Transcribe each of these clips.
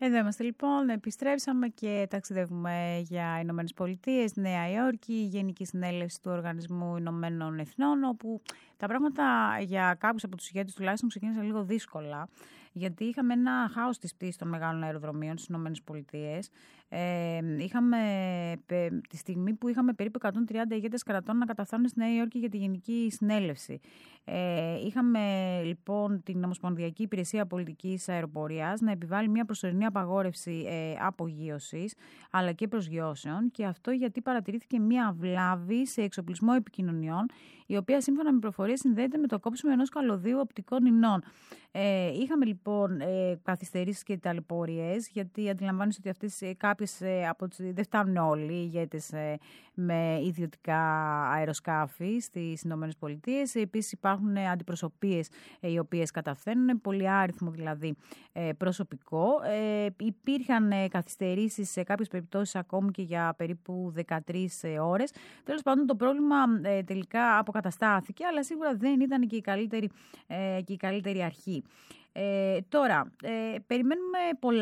Εδώ είμαστε λοιπόν, επιστρέψαμε και ταξιδεύουμε για Ηνωμένες Πολιτείες, Νέα Υόρκη, Γενική Συνέλευση του Οργανισμού Ηνωμένων Εθνών, όπου τα πράγματα για κάποιους από τους ηγέτες τουλάχιστον ξεκίνησαν λίγο δύσκολα, γιατί είχαμε ένα χάος της πτήσης των μεγάλων αεροδρομίων στις Ηνωμένες Πολιτείες. Είχαμε τη στιγμή που είχαμε περίπου 130 ηγέτες κρατών να καταφθάνουν στη Νέα Υόρκη για τη Γενική Συνέλευση. Είχαμε λοιπόν την Ομοσπονδιακή Υπηρεσία Πολιτικής Αεροπορίας να επιβάλλει μια προσωρινή απαγόρευση απογείωσης αλλά και προσγειώσεων, και αυτό γιατί παρατηρήθηκε μια βλάβη σε εξοπλισμό επικοινωνιών, η οποία σύμφωνα με πληροφορίες συνδέεται με το κόψιμο ενός καλωδίου οπτικών ινών. Είχαμε λοιπόν καθυστερήσεις και ταλαιπωρίες, γιατί αντιλαμβάνεσαι ότι αυτές κάποιες από τις δεν φτάνουν όλοι οι ηγέτες με ιδιωτικά αεροσκάφη στις Ηνωμένες Πολιτείες. Επίσης υπάρχουν αντιπροσωπείες οι οποίες καταφθαίνουν, πολύ άριθμο δηλαδή προσωπικό. Υπήρχαν καθυστερήσεις σε κάποιες περιπτώσεις ακόμη και για περίπου 13 ώρες. Τέλος πάντων, το πρόβλημα τελικά αποκαταστάθηκε, αλλά σίγουρα δεν ήταν και η καλύτερη αρχή. Τώρα, περιμένουμε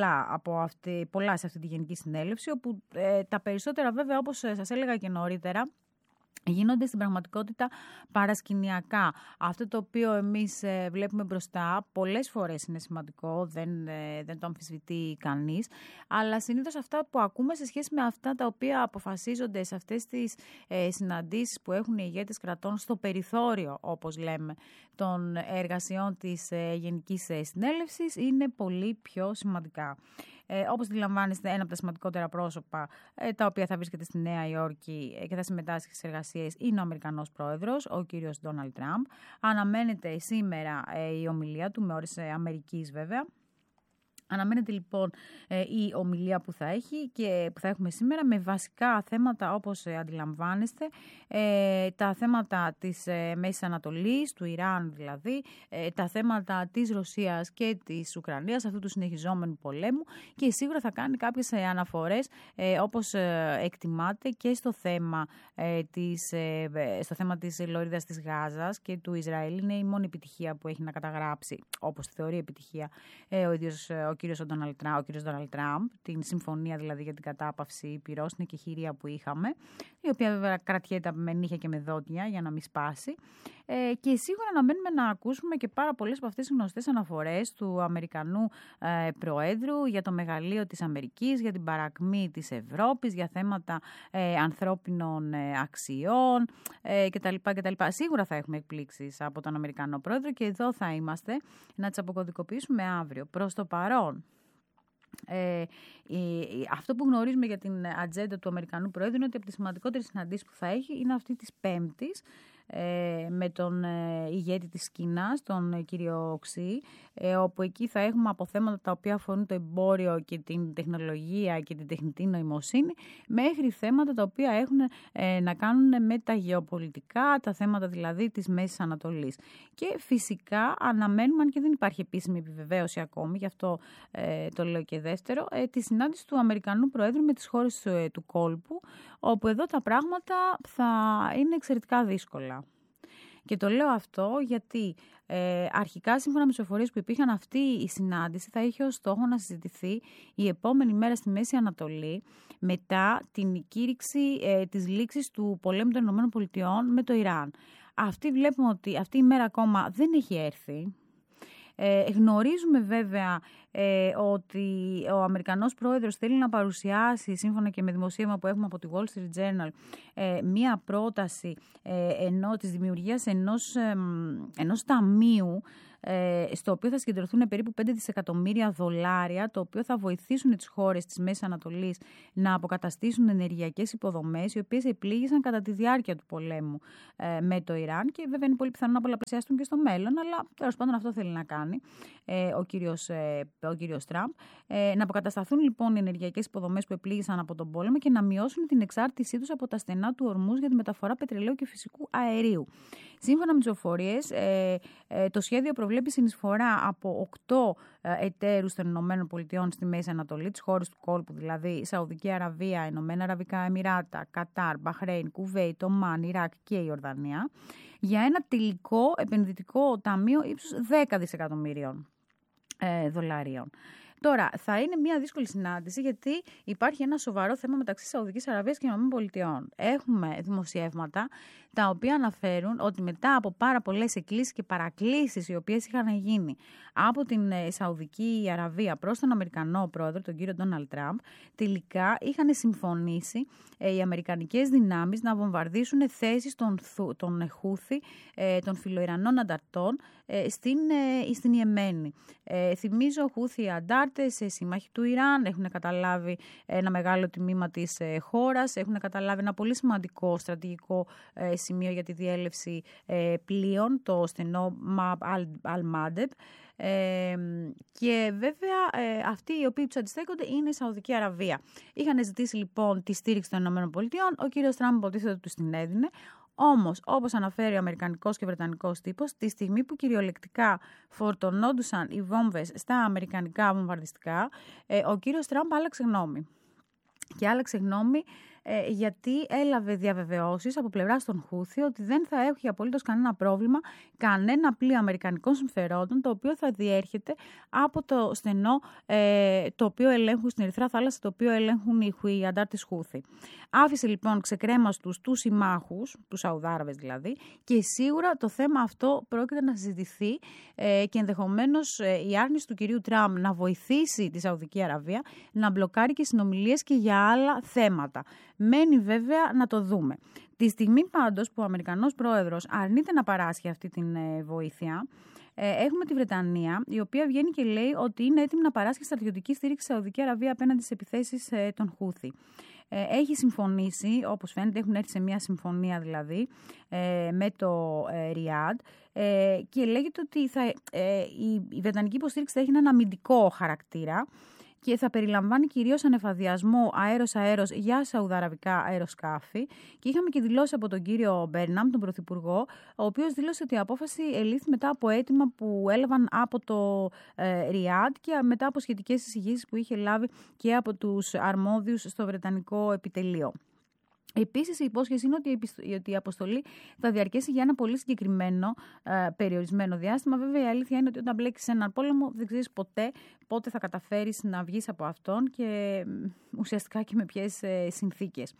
πολλά σε αυτή τη Γενική Συνέλευση, όπου τα περισσότερα βέβαια, όπως σας έλεγα και νωρίτερα, γίνονται στην πραγματικότητα παρασκηνιακά. Αυτό το οποίο εμείς βλέπουμε μπροστά πολλές φορές είναι σημαντικό, δεν το αμφισβητεί κανείς, αλλά συνήθως αυτά που ακούμε σε σχέση με αυτά τα οποία αποφασίζονται σε αυτές τις συναντήσεις που έχουν οι ηγέτες κρατών στο περιθώριο, όπως λέμε, των εργασιών της Γενικής Συνέλευσης, είναι πολύ πιο σημαντικά. Όπως αντιλαμβάνεστε, ένα από τα σημαντικότερα πρόσωπα τα οποία θα βρίσκεται στη Νέα Υόρκη και θα συμμετάσχει στις εργασίες είναι ο Αμερικανός πρόεδρος, ο κύριος Ντόναλντ Τραμπ. Αναμένεται σήμερα η ομιλία του, με ώρες Αμερικής βέβαια. Αναμένεται λοιπόν η ομιλία που θα έχει και που θα έχουμε σήμερα, με βασικά θέματα, όπως αντιλαμβάνεστε, τα θέματα της Μέσης Ανατολής, του Ιράν δηλαδή, τα θέματα της Ρωσίας και της Ουκρανίας, αυτού του συνεχιζόμενου πολέμου, και σίγουρα θα κάνει κάποιες αναφορές, όπως εκτιμάται, και στο θέμα της λωρίδας της Γάζας και του Ισραήλ. Είναι η μόνη επιτυχία που έχει να καταγράψει, όπως θεωρεί επιτυχία, ο ίδιος ο κύριος Ντόναλντ Τραμπ, την συμφωνία δηλαδή για την κατάπαυση πυρός, την εκεχηρία που είχαμε, η οποία βέβαια κρατιέται με νύχια και με δόντια για να μην σπάσει. Και σίγουρα αναμένουμε να ακούσουμε και πάρα πολλές από αυτές τις γνωστές αναφορές του Αμερικανού Προέδρου για το μεγαλείο της Αμερικής, για την παρακμή της Ευρώπης, για θέματα ανθρώπινων αξιών κτλ. Σίγουρα θα έχουμε εκπλήξεις από τον Αμερικανό Πρόεδρο και εδώ θα είμαστε να τις αποκωδικοποιήσουμε αύριο. Προς το παρόν, αυτό που γνωρίζουμε για την ατζέντα του Αμερικανού Προέδρου είναι ότι από τις σημαντικότερες συναντήσεις που θα έχει είναι αυτή της Πέμπτης με τον ηγέτη της Κίνας, τον κύριο Ξι, όπου εκεί θα έχουμε από θέματα τα οποία αφορούν το εμπόριο και την τεχνολογία και την τεχνητή νοημοσύνη, μέχρι θέματα τα οποία έχουν να κάνουν με τα γεωπολιτικά, τα θέματα δηλαδή της Μέσης Ανατολής. Και φυσικά αναμένουμε, αν και δεν υπάρχει επίσημη επιβεβαίωση ακόμη, γι' αυτό το λέω και δεύτερο, τη συνάντηση του Αμερικανού Προέδρου με τις χώρες του κόλπου, όπου εδώ τα πράγματα θα είναι εξαιρετικά δύσκολα. Και το λέω αυτό γιατί αρχικά, σύμφωνα με τις πληροφορίες που υπήρχαν, αυτή η συνάντηση θα είχε ως στόχο να συζητηθεί η επόμενη μέρα στη Μέση Ανατολή, μετά την κήρυξη της λήξης του πολέμου των ΗΠΑ με το Ιράν. Βλέπουμε ότι αυτή η μέρα ακόμα δεν έχει έρθει. Γνωρίζουμε βέβαια ότι ο Αμερικανός Πρόεδρος θέλει να παρουσιάσει, σύμφωνα και με δημοσίευμα που έχουμε από τη Wall Street Journal, μία πρόταση της δημιουργίας ενός ταμείου, στο οποίο θα συγκεντρωθούν περίπου 5 δισεκατομμύρια δολάρια, το οποίο θα βοηθήσουν τις χώρες της Μέσης Ανατολής να αποκαταστήσουν ενεργειακές υποδομές, οι οποίες επλήγησαν κατά τη διάρκεια του πολέμου με το Ιράν, και βέβαια είναι πολύ πιθανό να πολλαπλασιαστούν και στο μέλλον, αλλά τέλος πάντων αυτό θέλει να κάνει ο κύριος Τραμπ. Να αποκατασταθούν λοιπόν οι ενεργειακές υποδομές που επλήγησαν από τον πόλεμο και να μειώσουν την εξάρτησή τους από τα στενά του Ορμούζ για τη μεταφορά πετρελαίου και φυσικού αερίου. Σύμφωνα με τις πληροφορίες, το σχέδιο προβλέπει συνεισφορά από 8 εταίρους των ΗΠΑ στη Μέση Ανατολή, τις χώρες του κόλπου, δηλαδή Σαουδική Αραβία, Ηνωμένα Αραβικά Εμιράτα, Κατάρ, Μπαχρέιν, Κουβέιτ, Ομάν, Ιράκ και η Ιορδανία, για ένα τελικό επενδυτικό ταμείο ύψους 10 δισεκατομμυρίων δολαρίων. Τώρα, θα είναι μια δύσκολη συνάντηση, γιατί υπάρχει ένα σοβαρό θέμα μεταξύ Σαουδικής Αραβίας και ΗΠΑ. Έχουμε δημοσιεύματα τα οποία αναφέρουν ότι μετά από πάρα πολλές εκκλήσεις και παρακλήσεις οι οποίες είχαν γίνει από την Σαουδική Αραβία προς τον Αμερικανό πρόεδρο, τον κύριο Ντόναλντ Τραμπ, τελικά είχαν συμφωνήσει οι αμερικανικές δυνάμεις να βομβαρδίσουν θέσεις των Χούθη, των φιλοϊρανών ανταρτών, στην Ιεμένη. Θυμίζω, Χούθη αντάρτες, σύμμαχοι του Ιράν, έχουν καταλάβει ένα μεγάλο τμήμα της χώρας, έχουν καταλάβει ένα πολύ σημαντικό στρατηγικό σημείο για τη διέλευση πλοίων, το στενό Μαμπ Αλ-Μάντεπ. Και βέβαια αυτοί οι οποίοι τους αντιστέκονται είναι η Σαουδική Αραβία. Είχαν ζητήσει λοιπόν τη στήριξη των ΗΠΑ, ο κύριος Τραμπ υποτίθεται ότι τους την έδινε. Όμως, όπως αναφέρει ο αμερικανικός και βρετανικός τύπος, τη στιγμή που κυριολεκτικά φορτωνόντουσαν οι βόμβες στα αμερικανικά βομβαρδιστικά, ο κύριος Τραμπ άλλαξε γνώμη. Και άλλαξε γνώμη γιατί έλαβε διαβεβαιώσεις από πλευράς των Χούθη ότι δεν θα έχει απολύτως κανένα πρόβλημα, κανένα πλοίο αμερικανικών συμφερόντων, το οποίο θα διέρχεται από το στενό το οποίο ελέγχουν στην Ερυθρά Θάλασσα, το οποίο ελέγχουν οι αντάρτες Χούθη. Άφησε λοιπόν ξεκρέμαστους τους συμμάχους, τους Σαουδάραβες δηλαδή, και σίγουρα το θέμα αυτό πρόκειται να συζητηθεί και ενδεχομένως η άρνηση του κυρίου Τραμπ να βοηθήσει τη Σαουδική Αραβία να μπλοκάρει και συνομιλίες και για άλλα θέματα. Μένει βέβαια να το δούμε. Τη στιγμή πάντως που ο Αμερικανός πρόεδρος αρνείται να παράσχει αυτή την βοήθεια, έχουμε τη Βρετανία, η οποία βγαίνει και λέει ότι είναι έτοιμη να παράσχει στρατιωτική στήριξη στη Σαουδική Αραβία απέναντι στις επιθέσεις των Χούθη. Έχει συμφωνήσει, όπως φαίνεται, έχουν έρθει σε μια συμφωνία δηλαδή με το Ριάντ και λέγεται ότι η βρετανική υποστήριξη θα έχει έναν αμυντικό χαρακτήρα και θα περιλαμβάνει κυρίως ανεφαδιασμό αέρος-αέρος για σαουδαραβικά αεροσκάφη. Και είχαμε και δηλώσει από τον κύριο Μπέρναμ, τον Πρωθυπουργό, ο οποίος δήλωσε ότι η απόφαση ελήφθη μετά από αίτημα που έλαβαν από το Ριάντ και μετά από σχετικές εισηγήσεις που είχε λάβει και από τους αρμόδιους στο Βρετανικό επιτελείο. Επίσης, η υπόσχεση είναι ότι η αποστολή θα διαρκέσει για ένα πολύ συγκεκριμένο περιορισμένο διάστημα. Βέβαια, η αλήθεια είναι ότι όταν μπλέκεις σε έναν πόλεμο, δεν ξέρεις πότε θα καταφέρεις να βγεις από αυτόν και ουσιαστικά και με ποιες συνθήκες.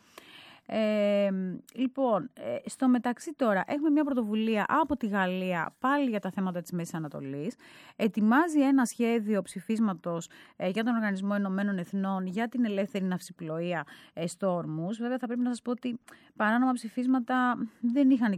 Λοιπόν, στο μεταξύ τώρα έχουμε μια πρωτοβουλία από τη Γαλλία πάλι για τα θέματα της Μέσης Ανατολής. Ετοιμάζει ένα σχέδιο ψηφίσματος για τον Οργανισμό Ηνωμένων Εθνών για την ελεύθερη ναυσιπλοεία στο Ορμούζ. Βέβαια θα πρέπει να σας πω ότι παράνομα ψηφίσματα δεν είχαν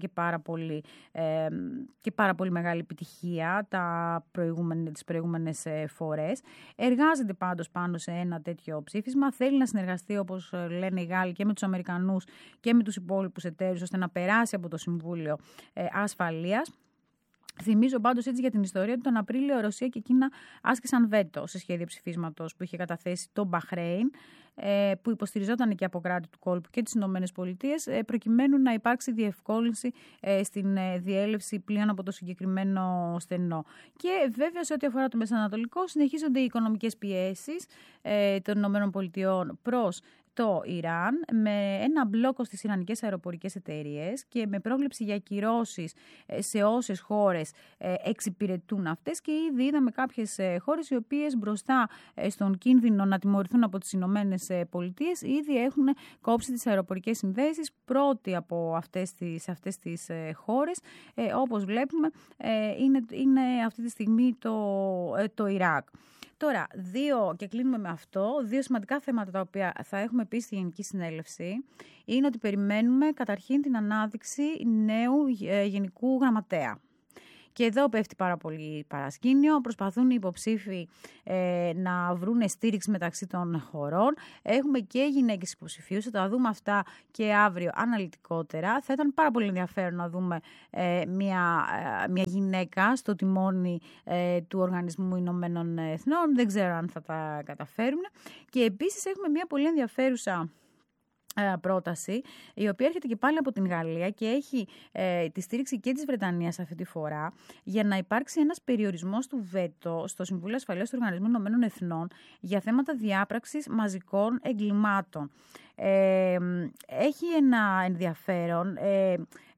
και πάρα πολύ μεγάλη επιτυχία τις προηγούμενες φορές. Εργάζεται πάντως πάνω σε ένα τέτοιο ψήφισμα. Θέλει να συνεργαστεί, όπως λένε οι Γάλλοι, και με τους Αμερικανούς και με τους υπόλοιπους εταίρους, ώστε να περάσει από το Συμβούλιο Ασφαλείας. Θυμίζω πάντως έτσι για την ιστορία ότι τον Απρίλιο Ρωσία και Κίνα άσκησαν βέτο σε σχέδιο ψηφίσματος που είχε καταθέσει το Μπαχρέιν, που υποστηριζόταν και από κράτη του κόλπου και τις Ηνωμένες Πολιτείες, προκειμένου να υπάρξει διευκόλυνση στην διέλευση πλοίων από το συγκεκριμένο στενό. Και βέβαια σε ό,τι αφορά το Μεσανατολικό συνεχίζονται οι οικονομικές πιέσεις των Ηνωμένων Πολιτειών προς το Ιράν, με ένα μπλόκο στις ιρανικές αεροπορικές εταιρείες και με πρόβλεψη για κυρώσεις σε όσες χώρες εξυπηρετούν αυτές, και ήδη είδαμε κάποιες χώρες οι οποίες μπροστά στον κίνδυνο να τιμωρηθούν από τις Ηνωμένες Πολιτείες ήδη έχουν κόψει τις αεροπορικές συνδέσεις. Πρώτοι από αυτές τις χώρες, όπως βλέπουμε, είναι αυτή τη στιγμή το Ιράκ. Τώρα, και κλείνουμε με αυτό, δύο σημαντικά θέματα τα οποία θα έχουμε πει στη Γενική Συνέλευση είναι ότι περιμένουμε καταρχήν την ανάδειξη νέου Γενικού Γραμματέα. Και εδώ πέφτει πάρα πολύ παρασκήνιο. Προσπαθούν οι υποψήφοι να βρουν στήριξη μεταξύ των χωρών. Έχουμε και γυναίκες υποψηφίους. Θα τα δούμε αυτά και αύριο αναλυτικότερα. Θα ήταν πάρα πολύ ενδιαφέρον να δούμε μια γυναίκα στο τιμόνι του Οργανισμού Ηνωμένων Εθνών. Δεν ξέρω αν θα τα καταφέρουν. Και επίσης έχουμε μια πολύ ενδιαφέρουσα πρόταση, η οποία έρχεται και πάλι από την Γαλλία και έχει τη στήριξη και της Βρετανίας αυτή τη φορά, για να υπάρξει ένας περιορισμός του βέτο στο Συμβούλιο Ασφαλείας του Οργανισμού Ηνωμένων Εθνών για θέματα διάπραξης μαζικών εγκλημάτων. Έχει ένα ενδιαφέρον.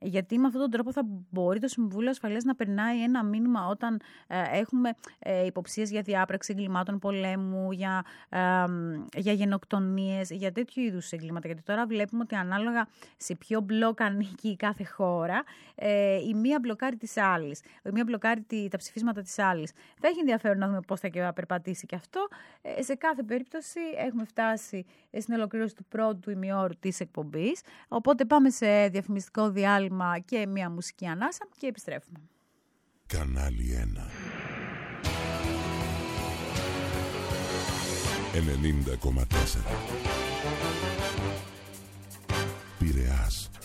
Γιατί με αυτόν τον τρόπο θα μπορεί το Συμβούλιο Ασφαλείας να περνάει ένα μήνυμα όταν έχουμε υποψίες για διάπραξη εγκλημάτων πολέμου, για γενοκτονίες, για τέτοιου είδους εγκλήματα. Γιατί τώρα βλέπουμε ότι ανάλογα σε ποιο μπλοκ ανήκει κάθε χώρα, η μία μπλοκάρει της άλλης, η μία μπλοκάρει τα ψηφίσματα της άλλης. Θα έχει ενδιαφέρον να δούμε πώς θα περπατήσει και αυτό. Σε κάθε περίπτωση έχουμε φτάσει στην ολοκλήρωση του πρώτου ημιώρου της εκπομπής. Οπότε πάμε σε διαφημιστικό διάλειμμα και μια μουσική ανάσα και επιστρέφουμε. Κανάλι 1 90,4 Πειραιάς.